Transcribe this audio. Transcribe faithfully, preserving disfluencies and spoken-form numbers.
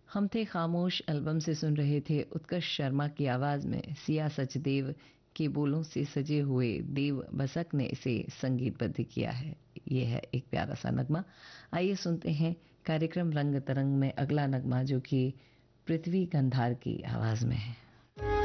हम थे खामोश एल्बम से सुन रहे थे उत्कर्ष शर्मा की आवाज में सिया सचदेव के बोलों से सजे हुए देव बसक ने इसे संगीतबद्ध किया है। ये है एक प्यारा सा नगमा। आइए सुनते हैं कार्यक्रम रंग तरंग में अगला नगमा, जो कि पृथ्वी गंधार की आवाज में है।